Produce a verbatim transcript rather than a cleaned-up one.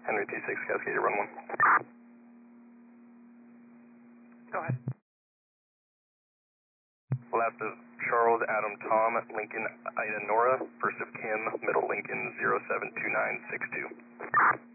Henry two six, Cascadia, run one. Go ahead. Left of Charles, Adam, Tom, Lincoln, Ida, Nora. First of Kim, middle Lincoln, zero seven two nine six two.